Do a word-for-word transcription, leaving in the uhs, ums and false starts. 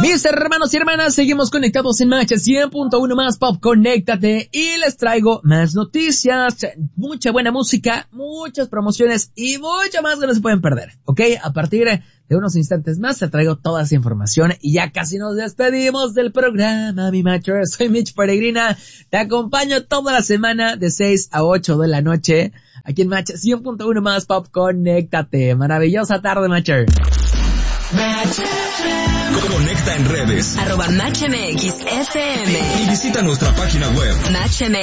Mis hermanos y hermanas, seguimos conectados en Match cien punto uno más Pop, conéctate y les traigo más noticias, mucha buena música, muchas promociones y mucho más que no se pueden perder, ¿ok? A partir de unos instantes más te traigo toda esa información y ya casi nos despedimos del programa, mi Matcher. Soy Mitch Peregrina, te acompaño toda la semana de seis a ocho de la noche aquí en Match cien punto uno más Pop, conéctate. Maravillosa tarde, Matcher. Conecta en redes arroba Match M X F M y visita nuestra página web Match M X.